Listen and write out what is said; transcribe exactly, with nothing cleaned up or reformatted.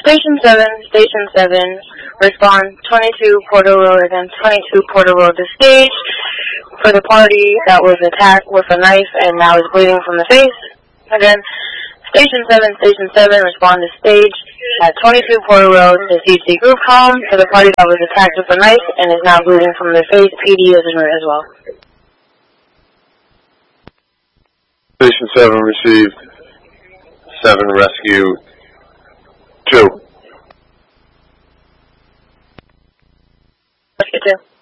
Station seven, Station seven, respond twenty-two Porter Road, again twenty-two Porter Road to stage for the party that was attacked with a knife and now is bleeding from the face. Again, Station seven, Station seven, respond to stage at twenty-two Porter Road to C C Group Home for the party that was attacked with a knife and is now bleeding from the face. P D is en route as well. Station seven received. seven rescue. two. Rescue two.